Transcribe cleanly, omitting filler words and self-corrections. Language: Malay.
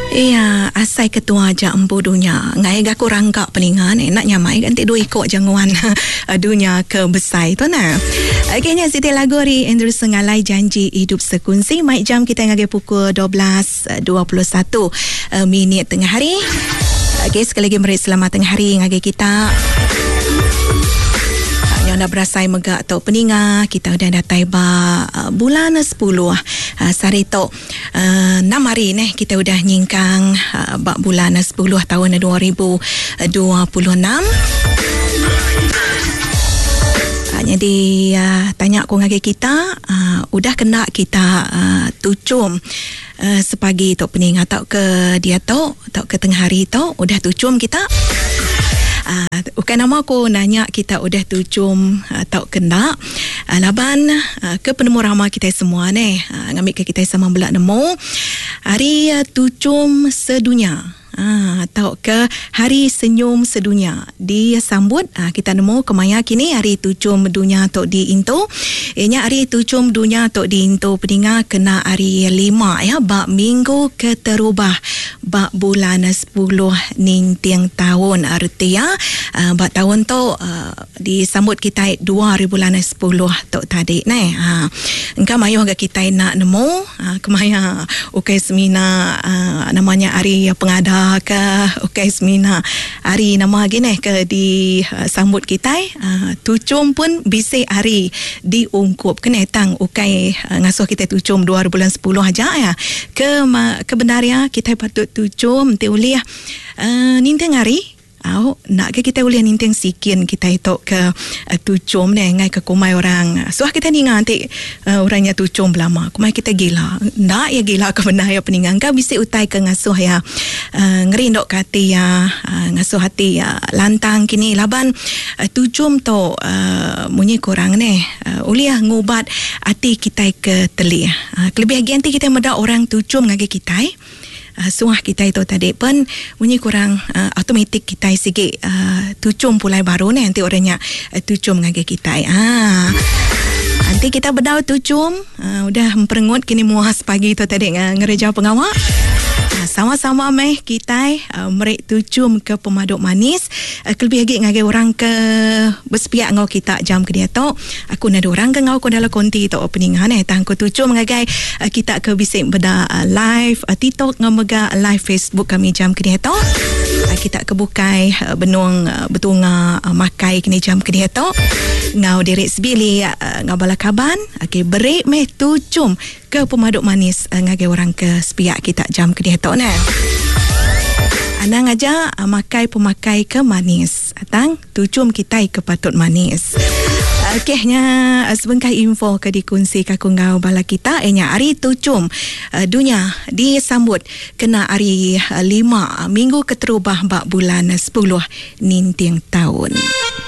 Iya, asai ketua aja empu dunia. Ngai ga kurang kak peningan nak nyamai ganti dua ikut janguan dunia ke besai tu nah. Akhirnya Siti Lagori Andrew Sengalai janji hidup sekunci. Mai jam kita ngagai pukul 12.21 minit tengah hari. Okey, sekali lagi meri selamat tengah hari ngagai kita. Yang dah berasai megak atau peninga kita dah datai bulan 10 sari tok 6 hari ni kita udah nyingkang bulan 10 tahun 2026. Jadi tanya aku ngagai kita udah kena kita tucum sepagi tok peninga tok ke dia tok ke tengah hari tok udah tucum kita. Bukan nama aku nanya kita udah tucum atau kena laban ke penemu ramah kita semua ni ngambil ke kita sama belak nemu hari tucum sedunia atau ke hari senyum sedunia disambut kita nemu kemaya kini hari tucum dunia tok di Into ianya hari tucum dunia tok di Into peninga kena hari 5 ya bak minggu keterubah bak bulan 10 nintiang tahun arti ya bak tahun tok disambut kita 2 bulan 10 tok tadi ni engkau mayu agak kita nak nemu kemaya ukai semina namanya hari pengada ke ukai semina hari nama gini ke disambut kita tucum pun bisa hari diungkup kena tang ukai ngasuh kita tucum 2 bulan 10 aja ya kebenarannya kita patut tucum te uliah ninteng hari nak ke kita uliah ninteng sikin kita itu ke tucum ni ngai ke kumai orang suah kita ni nganti orangnya tucum lama kumai kita gila ndak ya gila ke benar ya peningang ka bisa utai ke ngasuh ya ngerindok kati ya ngasuh hati ya lantang kini laban tucum tu munyi kurang ni uliah ngubat hati kita ke teli kelebih ganti kita meda orang tucum ngage kita suah kita itu tadi pun bunyi kurang automatik kita sikit tucum pulai baru ni nanti orangnya tucum ngage kita nanti kita berdau tucum udah memperengut kini muas pagi itu tadi ngereja pengawak sama-sama meh kita merek tucum ke pemaduk manis kelebih lagi ngagai orang ke bersepiak ngau kita jam ke dia tu aku nak orang ke ngau ko dalam konti tu opening tang ko tucum ngagai kita ke bisik beda live TikTok ngamega live Facebook kami jam ke dia tu kita ke bukai benung betunga makai kini jam ke dia tu ngau direk sebili ngau balakaban okey berek meh tucum ke pemaduk manis ngagai orang ke sepiak kita jam ke dia tu nah anang aja makai pemakai ke manis atang tucum kita ke patut manis. Okeynya sebengkai info ke dikongsi ka kungau bala kita enya hari tucum dunia disambut kena hari 5 minggu keterubah bak bulan 10 nintiang tahun.